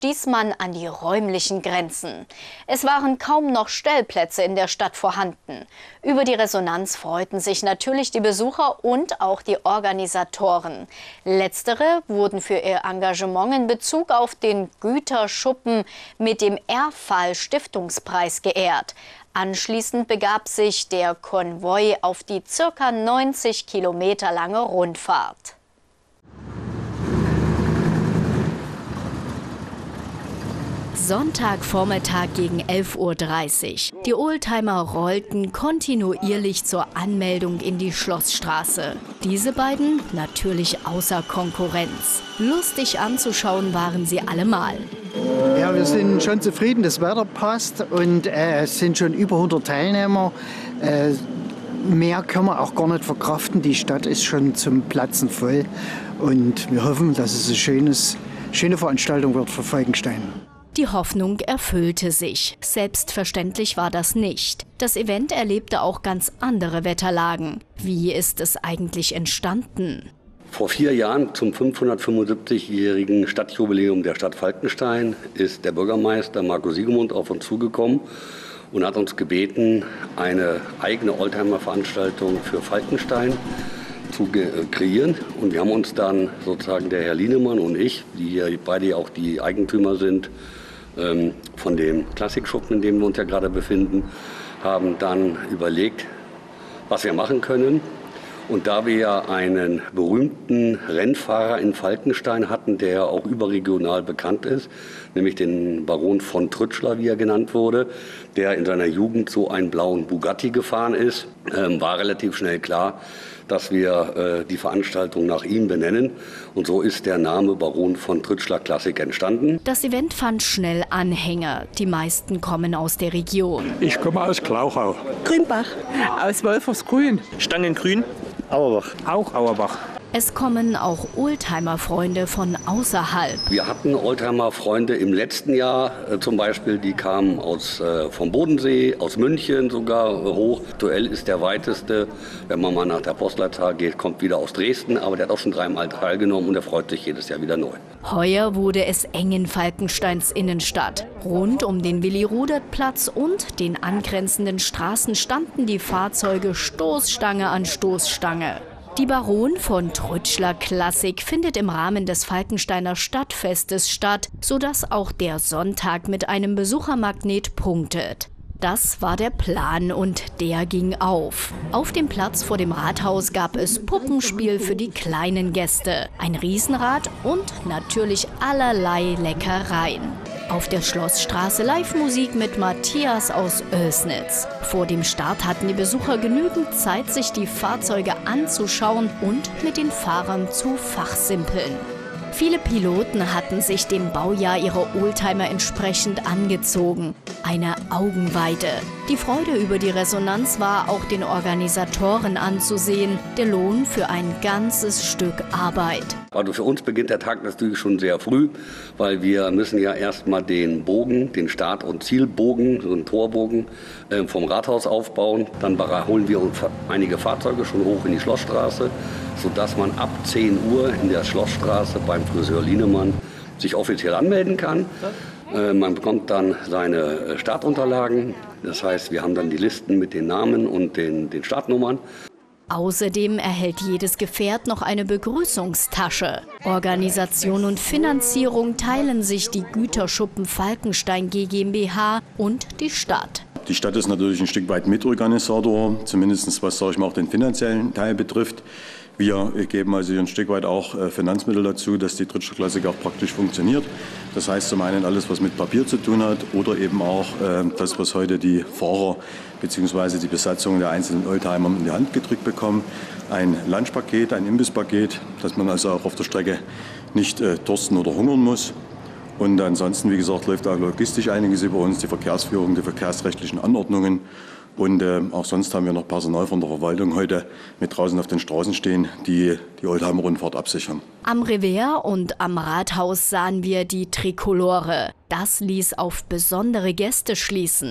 stieß man an die räumlichen Grenzen. Es waren kaum noch Stellplätze in der Stadt vorhanden. Über die Resonanz freuten sich natürlich die Besucher und auch die Organisatoren. Letztere wurden für ihr Engagement in Bezug auf den Güterschuppen mit dem Erfall-Stiftungspreis geehrt. Anschließend begab sich der Konvoi auf die ca. 90 Kilometer lange Rundfahrt. Sonntagvormittag gegen 11:30 Uhr. Die Oldtimer rollten kontinuierlich zur Anmeldung in die Schlossstraße. Diese beiden natürlich außer Konkurrenz. Lustig anzuschauen waren sie allemal. Ja, wir sind schon zufrieden, das Wetter passt und es sind schon über 100 Teilnehmer. Mehr können wir auch gar nicht verkraften. Die Stadt ist schon zum Platzen voll und wir hoffen, dass es eine schöne Veranstaltung wird für Falkenstein. Die Hoffnung erfüllte sich. Selbstverständlich war das nicht. Das Event erlebte auch ganz andere Wetterlagen. Wie ist es eigentlich entstanden? Vor 4 Jahren, zum 575-jährigen Stadtjubiläum der Stadt Falkenstein, ist der Bürgermeister Marco Siegemund auf uns zugekommen und hat uns gebeten, eine eigene Oldtimer-Veranstaltung für Falkenstein zu kreieren. Und wir haben uns dann sozusagen der Herr Lienemann und ich, die hier beide auch die Eigentümer sind, von dem Klassikschuppen, in dem wir uns ja gerade befinden, haben dann überlegt, was wir machen können. Und da wir ja einen berühmten Rennfahrer in Falkenstein hatten, der auch überregional bekannt ist, nämlich den Baron von Trütschler, wie er genannt wurde, der in seiner Jugend so einen blauen Bugatti gefahren ist, war relativ schnell klar, dass wir die Veranstaltung nach ihm benennen. Und so ist der Name Baron von Trütschler Klassik entstanden. Das Event fand schnell Anhänger. Die meisten kommen aus der Region. Ich komme aus Glauchau. Grünbach. Aus Wolfersgrün. Stangengrün. Auerbach. Auch Auerbach. Es kommen auch Oldtimer-Freunde von außerhalb. Wir hatten Oldtimer-Freunde im letzten Jahr zum Beispiel, die kamen vom Bodensee, aus München sogar hoch. Aktuell ist der weiteste, wenn man mal nach der Postleitzahl geht, kommt wieder aus Dresden, aber der hat auch schon 3-mal teilgenommen und er freut sich jedes Jahr wieder neu. Heuer wurde es eng in Falkensteins Innenstadt. Rund um den Willi-Rudert-Platz und den angrenzenden Straßen standen die Fahrzeuge Stoßstange an Stoßstange. Die Baron von Trütschler Klassik findet im Rahmen des Falkensteiner Stadtfestes statt, sodass auch der Sonntag mit einem Besuchermagnet punktet. Das war der Plan und der ging auf. Auf dem Platz vor dem Rathaus gab es Puppenspiel für die kleinen Gäste, ein Riesenrad und natürlich allerlei Leckereien. Auf der Schlossstraße Live-Musik mit Matthias aus Oelsnitz. Vor dem Start hatten die Besucher genügend Zeit, sich die Fahrzeuge anzuschauen und mit den Fahrern zu fachsimpeln. Viele Piloten hatten sich dem Baujahr ihrer Oldtimer entsprechend angezogen. Eine Augenweide. Die Freude über die Resonanz war auch den Organisatoren anzusehen. Der Lohn für ein ganzes Stück Arbeit. Also für uns beginnt der Tag natürlich schon sehr früh, weil wir müssen ja erstmal den Bogen, den Start- und Zielbogen, so einen Torbogen vom Rathaus aufbauen. Dann holen wir uns einige Fahrzeuge schon hoch in die Schlossstraße, sodass man ab 10 Uhr in der Schlossstraße beim Friseur Lienemann sich offiziell anmelden kann. Man bekommt dann seine Startunterlagen, das heißt, wir haben dann die Listen mit den Namen und den Startnummern. Außerdem erhält jedes Gefährt noch eine Begrüßungstasche. Organisation und Finanzierung teilen sich die Güterschuppen Falkenstein GmbH und die Stadt. Die Stadt ist natürlich ein Stück weit Mitorganisator, zumindest was, sage ich mal, auch den finanziellen Teil betrifft. Wir geben also ein Stück weit auch Finanzmittel dazu, dass die Trütschler Klassik auch praktisch funktioniert. Das heißt zum einen alles, was mit Papier zu tun hat oder eben auch das, was heute die Fahrer bzw. die Besatzung der einzelnen Oldtimer in die Hand gedrückt bekommen. Ein Lunchpaket, ein Imbisspaket, dass man also auch auf der Strecke nicht dursten oder hungern muss. Und ansonsten, wie gesagt, läuft auch logistisch einiges über uns, die Verkehrsführung, die verkehrsrechtlichen Anordnungen. Und auch sonst haben wir noch Personal von der Verwaltung heute mit draußen auf den Straßen stehen, die die Oldtimer-Rundfahrt absichern. Am Revers und am Rathaus sahen wir die Trikolore. Das ließ auf besondere Gäste schließen.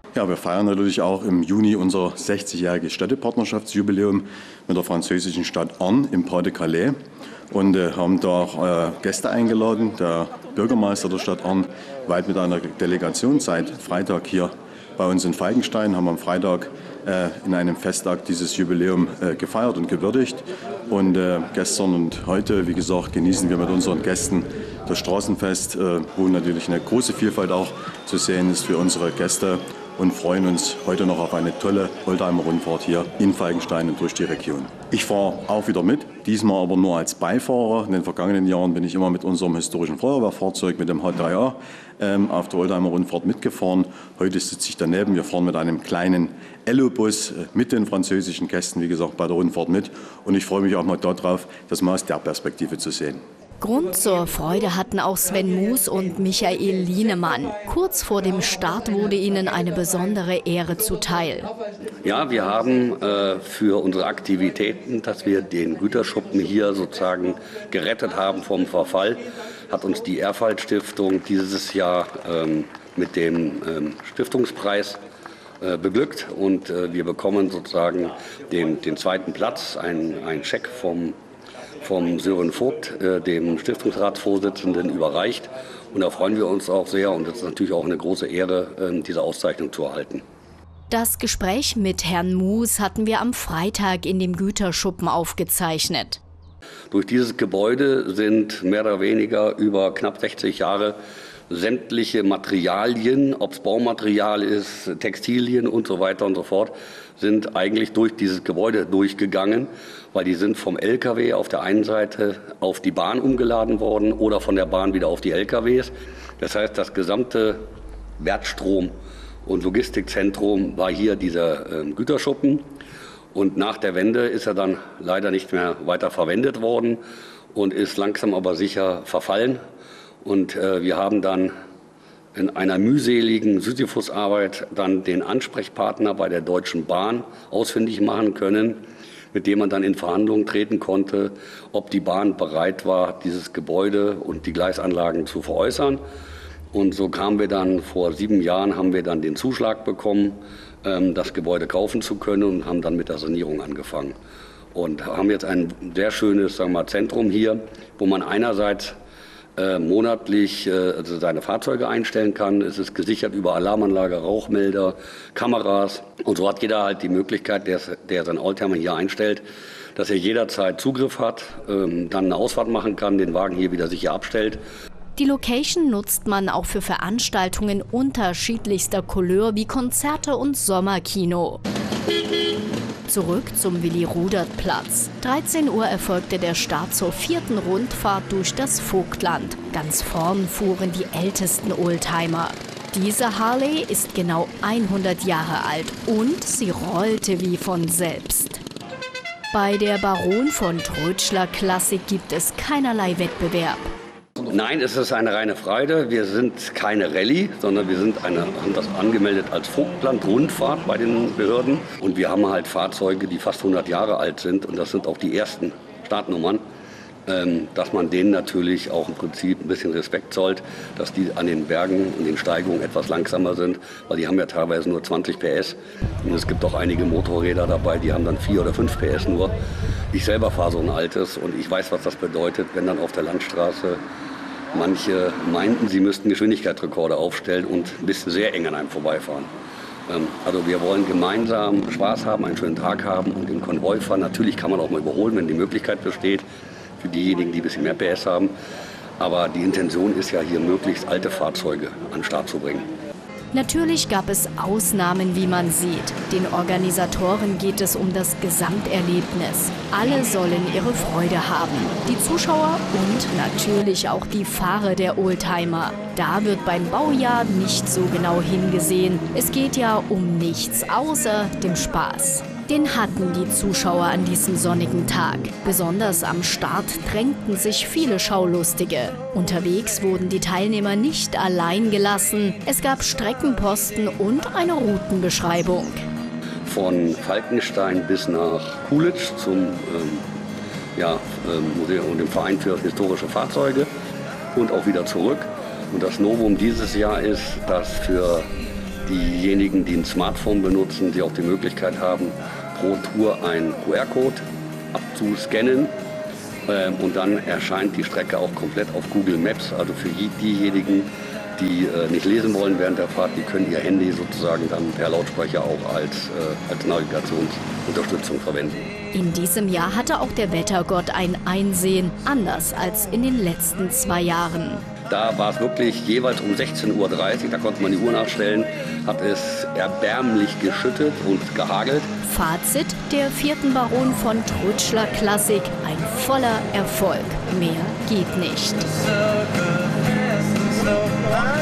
Ja, wir feiern natürlich auch im Juni unser 60-jähriges Städtepartnerschaftsjubiläum mit der französischen Stadt Arn im Pas-de-Calais und haben da auch Gäste eingeladen. Der Bürgermeister der Stadt Arn weit mit einer Delegation seit Freitag hier bei uns in Falkenstein, haben am Freitag in einem Festtag dieses Jubiläum gefeiert und gewürdigt. Und gestern und heute, wie gesagt, genießen wir mit unseren Gästen das Straßenfest, wo natürlich eine große Vielfalt auch zu sehen ist für unsere Gäste und freuen uns heute noch auf eine tolle Oldtimer-Rundfahrt hier in Falkenstein und durch die Region. Ich fahre auch wieder mit, diesmal aber nur als Beifahrer. In den vergangenen Jahren bin ich immer mit unserem historischen Feuerwehrfahrzeug, mit dem H3A, auf der Oldtimer-Rundfahrt mitgefahren. Heute sitze ich daneben. Wir fahren mit einem kleinen Ellobus mit den französischen Gästen, wie gesagt, bei der Rundfahrt mit. Und ich freue mich auch mal darauf, das mal aus der Perspektive zu sehen. Grund zur Freude hatten auch Sven Muß und Michael Lienemann. Kurz vor dem Start wurde ihnen eine besondere Ehre zuteil. Ja, wir haben für unsere Aktivitäten, dass wir den Güterschuppen hier sozusagen gerettet haben vom Verfall, hat uns die Erfalt-Stiftung dieses Jahr mit dem Stiftungspreis beglückt. Und wir bekommen sozusagen den zweiten Platz, einen Scheck vom Sören Vogt, dem Stiftungsratsvorsitzenden, überreicht. Und da freuen wir uns auch sehr. Und es ist natürlich auch eine große Ehre, diese Auszeichnung zu erhalten. Das Gespräch mit Herrn Muß hatten wir am Freitag in dem Güterschuppen aufgezeichnet. Durch dieses Gebäude sind mehr oder weniger über knapp 60 Jahre sämtliche Materialien, ob es Baumaterial ist, Textilien und so weiter und so fort, sind eigentlich durch dieses Gebäude durchgegangen, weil die sind vom LKW auf der einen Seite auf die Bahn umgeladen worden oder von der Bahn wieder auf die LKWs. Das heißt, das gesamte Wertstrom- und Logistikzentrum war hier dieser Güterschuppen. Und nach der Wende ist er dann leider nicht mehr weiter verwendet worden und ist langsam aber sicher verfallen. Und wir haben dann in einer mühseligen Sisyphusarbeit dann den Ansprechpartner bei der Deutschen Bahn ausfindig machen können, mit dem man dann in Verhandlungen treten konnte, ob die Bahn bereit war, dieses Gebäude und die Gleisanlagen zu veräußern. Und so kamen wir dann, vor 7 Jahren haben wir dann den Zuschlag bekommen, das Gebäude kaufen zu können und haben dann mit der Sanierung angefangen. Und haben jetzt ein sehr schönes, sagen wir mal, Zentrum hier, wo man einerseits monatlich also seine Fahrzeuge einstellen kann. Es ist gesichert über Alarmanlage, Rauchmelder, Kameras. Und so hat jeder halt die Möglichkeit, der seinen Oldtimer hier einstellt, dass er jederzeit Zugriff hat, dann eine Ausfahrt machen kann, den Wagen hier wieder sicher abstellt. Die Location nutzt man auch für Veranstaltungen unterschiedlichster Couleur wie Konzerte und Sommerkino. Zurück zum Willi-Rudert-Platz. 13 Uhr erfolgte der Start zur 4. Rundfahrt durch das Vogtland. Ganz vorn fuhren die ältesten Oldtimer. Diese Harley ist genau 100 Jahre alt und sie rollte wie von selbst. Bei der Baron von Trötschler Klassik gibt es keinerlei Wettbewerb. Nein, es ist eine reine Freude. Wir sind keine Rallye, sondern wir sind haben das angemeldet als Vogtland-Rundfahrt bei den Behörden. Und wir haben halt Fahrzeuge, die fast 100 Jahre alt sind. Und das sind auch die ersten Startnummern. Dass man denen natürlich auch im Prinzip ein bisschen Respekt zollt, dass die an den Bergen und den Steigungen etwas langsamer sind, weil die haben ja teilweise nur 20 PS. Und es gibt auch einige Motorräder dabei, die haben dann 4 oder 5 PS nur. Ich selber fahre so ein altes und ich weiß, was das bedeutet, wenn dann auf der Landstraße manche meinten, sie müssten Geschwindigkeitsrekorde aufstellen und bis sehr eng an einem vorbeifahren. Also wir wollen gemeinsam Spaß haben, einen schönen Tag haben und im Konvoi fahren. Natürlich kann man auch mal überholen, wenn die Möglichkeit besteht, für diejenigen, die ein bisschen mehr PS haben. Aber die Intention ist ja hier, möglichst alte Fahrzeuge an den Start zu bringen. Natürlich gab es Ausnahmen, wie man sieht. Den Organisatoren geht es um das Gesamterlebnis. Alle sollen ihre Freude haben. Die Zuschauer und natürlich auch die Fahrer der Oldtimer. Da wird beim Baujahr nicht so genau hingesehen. Es geht ja um nichts außer dem Spaß. Den hatten die Zuschauer an diesem sonnigen Tag. Besonders am Start drängten sich viele Schaulustige. Unterwegs wurden die Teilnehmer nicht allein gelassen. Es gab Streckenposten und eine Routenbeschreibung. Von Falkenstein bis nach Coolidge zum Museum und dem Verein für historische Fahrzeuge und auch wieder zurück. Und das Novum dieses Jahr ist, dass für diejenigen, die ein Smartphone benutzen, die auch die Möglichkeit haben, pro Tour einen QR-Code abzuscannen. Und dann erscheint die Strecke auch komplett auf Google Maps. Also für diejenigen, die nicht lesen wollen während der Fahrt, die können ihr Handy sozusagen dann per Lautsprecher auch als Navigationsunterstützung verwenden. In diesem Jahr hatte auch der Wettergott ein Einsehen, anders als in den letzten 2 Jahren. Da war es wirklich jeweils um 16:30 Uhr, da konnte man die Uhr nachstellen, hat es erbärmlich geschüttet und gehagelt. Fazit: der 4. Baron von Trutschler Klassik, ein voller Erfolg. Mehr geht nicht.